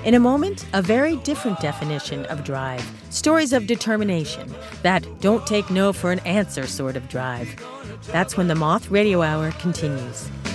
In a moment, a very different definition of drive. Stories of determination, that don't take no for an answer sort of drive. That's when the Moth Radio Hour continues.